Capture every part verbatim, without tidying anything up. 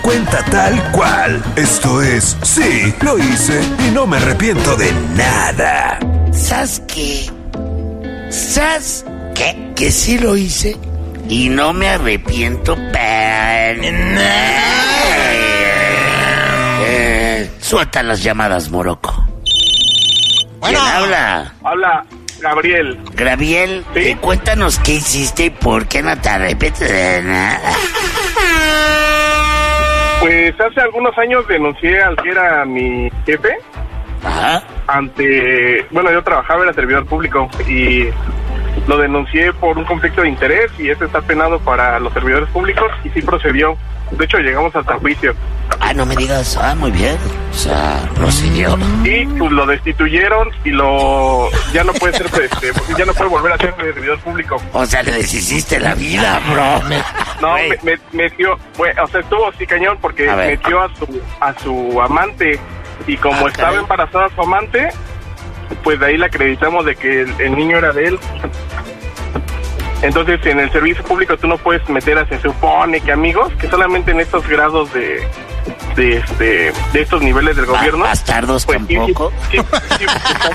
Cuenta tal cual. Esto es Sí, lo hice y no me arrepiento de nada. ¿Sabes qué? ¿Sabes qué? Que sí lo hice y no me arrepiento para nada. Eh, suelta las llamadas, Morocco. Bueno. ¿Quién habla? Habla Gabriel. Gabriel, ¿Sí? eh, cuéntanos qué hiciste y por qué no te arrepientes de nada. Pues hace algunos años denuncié al que era mi jefe Ajá. ante... Bueno, yo trabajaba, era servidor público y lo denuncié por un conflicto de interés y ese está penado para los servidores públicos y sí procedió. De hecho, llegamos hasta juicio. Ah, no me digas. Ah, muy bien. O sea, procedió. Y pues lo destituyeron y lo... Ya no puede ser, este, ya no puede volver a ser servidor público. O sea, le deshiciste la vida, bro. No, Güey. me, me, metió, bueno, o sea, estuvo así cañón porque A ver. metió a su a su amante y como Ah, estaba caray. embarazada su amante, pues de ahí le acreditamos de que el, el niño era de él. Entonces, en el servicio público tú no puedes meter a, se supone que amigos, que solamente en estos grados de de este de estos niveles del gobierno. Bastardos pues, sí, tampoco. sí, sí, sí,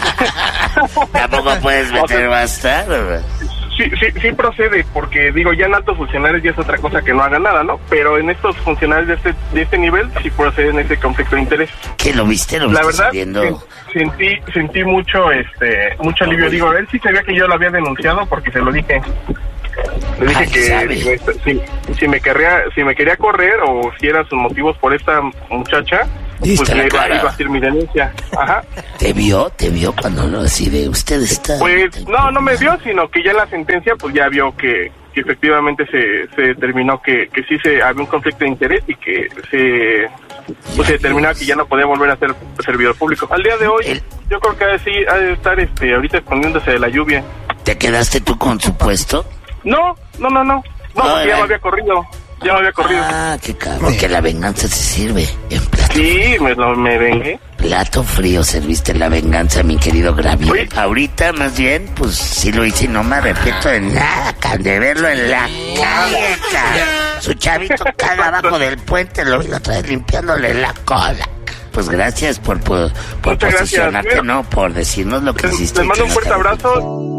Tampoco puedes O sea, meter bastardos. Sí, sí, sí procede, porque digo, ya en altos funcionarios ya es otra cosa que no haga nada, ¿no? Pero en estos funcionarios de este de este nivel sí procede en ese conflicto de interés. ¿Qué lo viste? ¿Lo La viste verdad, saliendo? sen- sentí sentí mucho este mucho alivio. Digo, él sí sabía que yo lo había denunciado porque se lo dije. Le dije Ay, que sabe. este, si, si me querría si me quería correr o si eran sus motivos por esta muchacha, Diste pues la me iba, cara. iba a hacer mi denuncia. Ajá. ¿Te vio? ¿Te vio cuando lo decide? Usted está... Pues no, no me vio, sino que ya en la sentencia pues ya vio que, que efectivamente se, se determinó que, que sí se había un conflicto de interés y que se pues se determinaba que ya no podía volver a ser servidor público. Al día de hoy, El- yo creo que sí ha de estar este ahorita escondiéndose de la lluvia. ¿Te quedaste tú con su puesto? No, no, no, no, no, No, porque ya era- me había corrido, ya me había corrido. Ah, qué cabrón. Que la venganza se sirve en plato. Sí, me, lo, me vengué. Plato frío serviste la venganza, mi querido Gabriel. Oye. Ahorita, más bien, pues sí lo hice y no me arrepiento de nada, cabrón, de verlo en la calle, cabrón. Su chavito caga abajo del puente, lo vi otra vez limpiándole la cola. Pues gracias por, por, por Muchas gracias. posicionarte, Mira. no, por decirnos lo que Les, hiciste. les y mando que un no fuerte te- abrazo.